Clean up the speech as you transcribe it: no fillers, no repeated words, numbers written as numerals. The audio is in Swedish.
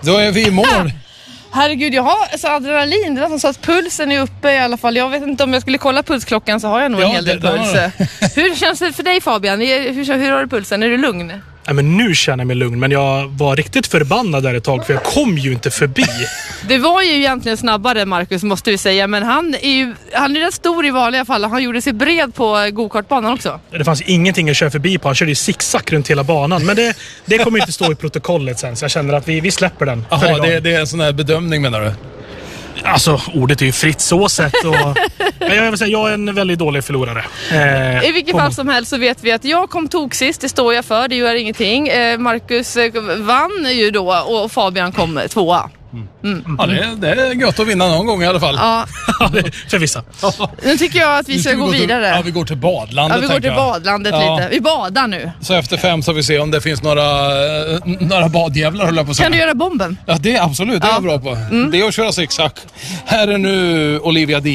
Då är vi i mål. Herregud, jag har så adrenalin. Det är så att pulsen är uppe i alla fall. Jag vet inte om jag skulle kolla pulsklockan så har jag nog en hel del puls. Hur känns det för dig, Fabian? Hur har du pulsen? Är du lugn? Ja, men nu känner jag mig lugn, men jag var riktigt förbannad där ett tag för jag kom ju inte förbi. Det var ju egentligen snabbare, Marcus, måste vi säga, men han är rätt stor i vanliga fall. Han gjorde sig bred på go-kartbanan också. Det fanns ingenting att köra förbi på. Han körde ju zigzag runt hela banan, men det kommer inte stå i protokollet sen, så jag känner att vi släpper den. Jaha, det är en sån här bedömning, menar du? Alltså, ordet är ju fritt så sett och jag vill säga, jag är en väldigt dålig förlorare. I vilket fall som helst så vet vi att jag kom tog sist, det står jag för, det gör ingenting. Marcus vann ju då och Fabian kom tvåa. Ja, det är gött att vinna någon gång i alla fall. Ja. För vissa. Nu tycker jag att vi ska gå vidare. Ja, vi går till badlandet. Ja, vi går till badlandet lite. Vi badar nu. Så efter 5 så vi ser om det finns några badjävlar, höll jag på att säga. Kan du göra bomben? Ja, det är absolut, det är jag bra på. Det är att köra zigzag. Här är nu Olivia D.